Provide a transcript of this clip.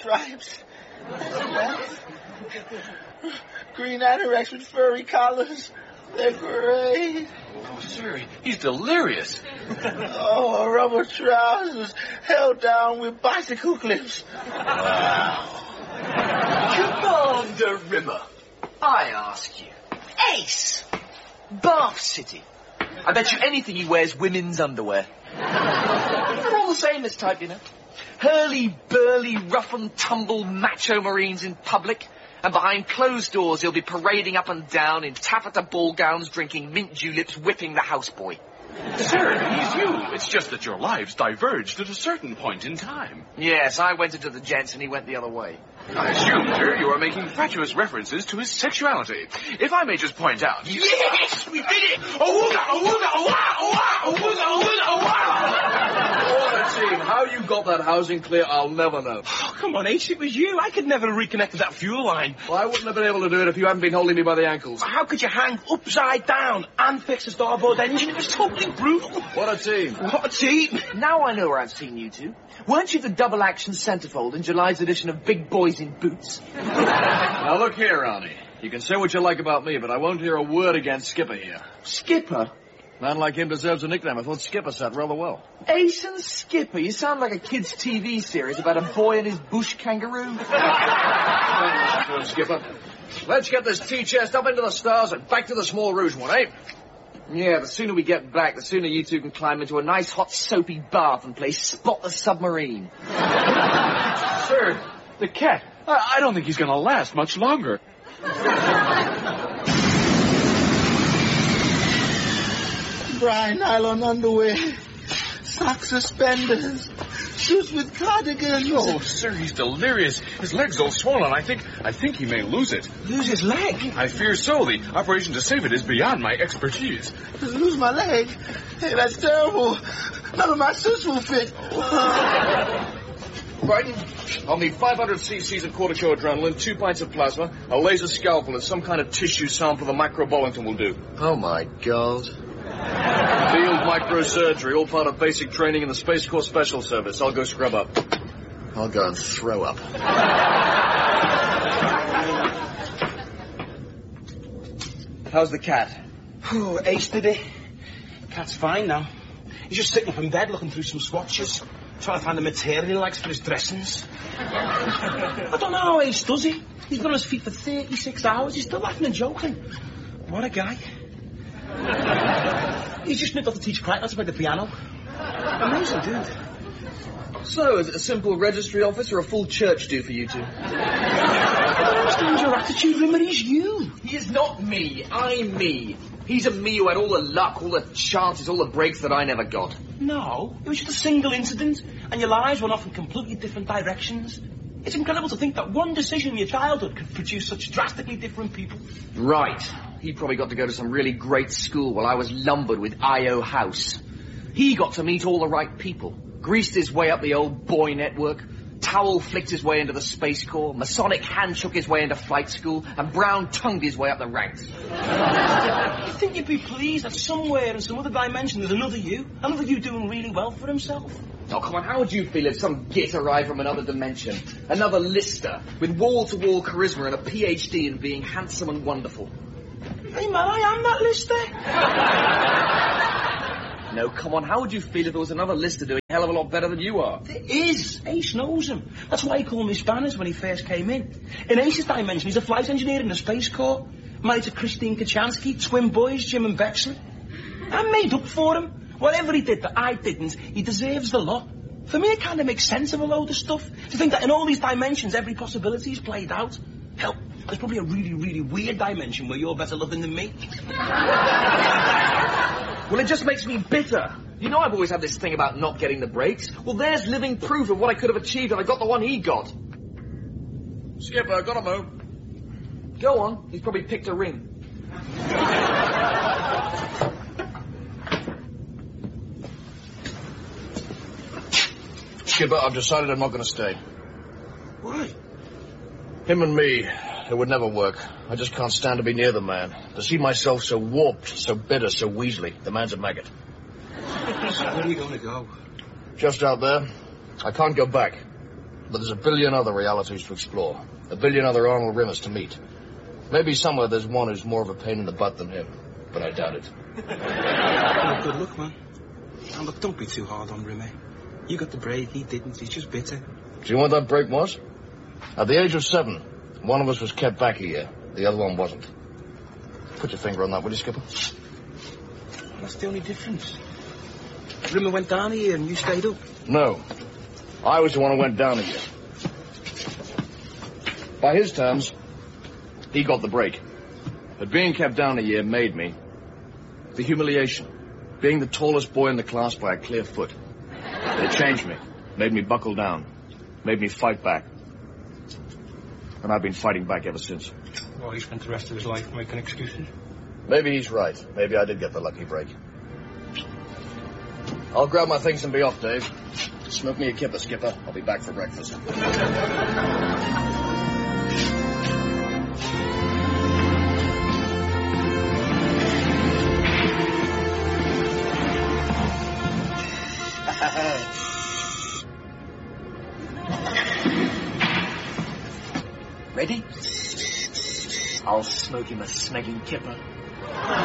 stripes. Green anoraks with furry collars. They're great. Oh, sir, he's delirious. Oh, rubber trousers held down with bicycle clips. Wow. Commander Rimmer, I ask you. Ace! Bath City. I bet you anything he wears women's underwear. They're all the same, this type, you know. Hurly-burly, rough-and-tumble macho marines in public, and behind closed doors he'll be parading up and down in taffeta ball gowns, drinking mint juleps, whipping the houseboy. Sir, he's you. It's just that your lives diverged at a certain point in time. Yes, I went into the gents and he went the other way. I assume, sir, you are making fatuous references to his sexuality. If I may just point out... Yes, we did it! Team, how you got that housing clear, I'll never know. Oh, come on, Ace, it was you. I could never have reconnected that fuel line. Well, I wouldn't have been able to do it if you hadn't been holding me by the ankles. How could you hang upside down and fix the starboard engine? It was totally brutal. What a team. What a team. Now I know where I've seen you two. Weren't you the double-action centerfold in July's edition of Big Boys in Boots? Now look here, Arnie. You can say what you like about me, but I won't hear a word against Skipper here. Skipper? Man like him deserves a nickname. I thought Skipper sat rather well. Ace and Skipper? You sound like a kid's TV series about a boy and his bush kangaroo. Skipper. Let's get this tea chest up into the stars and back to the Small Rouge one, eh? Yeah, the sooner we get back, the sooner you two can climb into a nice hot soapy bath and play Spot the Submarine. Sir, the cat. I don't think he's going to last much longer. Bright nylon underwear. Sock suspenders. Shoes with cardigans. Oh, sir, he's delirious. His leg's all swollen. I think he may lose it. Lose his leg? I fear so. The operation to save it is beyond my expertise. Lose my leg? Hey, that's terrible. None of my suits will fit. Brighton, I'll need 500 cc's of cortico adrenaline, 2 pints of plasma, a laser scalpel, and some kind of tissue sample of Macro Bollington will do. Oh, my God. Field microsurgery, all part of basic training in the Space Corps Special Service. I'll go scrub up. I'll go and throw up. How's the cat? Oh, Ace did it. Cat's fine now. He's just sitting up in bed looking through some swatches, trying to find the material he likes for his dressings. I don't know how Ace does it. He's been on his feet for 36 hours. He's still laughing and joking. What a guy. He's just nipped off to teach Cracknell to play the piano. Amazing dude. So, is it a simple registry office or a full church do for you two? I don't understand your attitude, Rimmer. He's you. He is not me. I'm me. He's a me who had all the luck, all the chances, all the breaks that I never got. No, it was just a single incident, and your lives went off in completely different directions. It's incredible to think that one decision in your childhood could produce such drastically different people. Right. He probably got to go to some really great school while I was lumbered with I.O. House. He got to meet all the right people. Greased his way up the old boy network. Towel flicked his way into the Space Corps. Masonic hand shook his way into flight school. And brown-tongued his way up the ranks. You think you'd be pleased that somewhere in some other dimension there's another you doing really well for himself? Oh, come on, how would you feel if some git arrived from another dimension? Another lister, with wall-to-wall charisma and a PhD in being handsome and wonderful. Hey, man, I am that lister. No, come on, how would you feel if there was another lister doing a hell of a lot better than you are? There is. Ace knows him. That's why he called me Spanners when he first came in. In Ace's dimension, he's a flight engineer in the Space Corps. Married to Christine Kachansky, twin boys, Jim and Bexley. I made up for him. Whatever he did that I didn't, he deserves the lot. For me, it kind of makes sense of a load of stuff. To think that in all these dimensions, every possibility is played out. Hell, there's probably a really, really weird dimension where you're better looking than me. Well, it just makes me bitter. You know I've always had this thing about not getting the breaks. Well, there's living proof of what I could have achieved if I got the one he got. Skipper, got a move. Go on. He's probably picked a ring. Skipper, I've decided I'm not going to stay. Why? Him and me, it would never work. I just can't stand to be near the man. To see myself so warped, so bitter, so weaselly. The man's a maggot. So where are you going to go? Just out there. I can't go back. But there's a billion other realities to explore. A billion other Arnold Rimmers to meet. Maybe somewhere there's one who's more of a pain in the butt than him. But I doubt it. Oh, good luck, man. And look, don't be too hard on Rimmer. You got the break, he didn't. He's just bitter. Do you know what that break was? At the age of 7, one of us was kept back a year. The other one wasn't. Put your finger on that, will you, Skipper? That's the only difference. Rimmer went down a year and you stayed up. No. I was the one who went down a year. By his terms, he got the break. But being kept down a year made me the humiliation. Being the tallest boy in the class by a clear foot. It changed me. Made me buckle down. Made me fight back. And I've been fighting back ever since. Well, he spent the rest of his life making excuses. Maybe he's right. Maybe I did get the lucky break. I'll grab my things and be off, Dave. Smoke me a kipper, Skipper. I'll be back for breakfast. Ready? I'll smoke him a smegging kipper.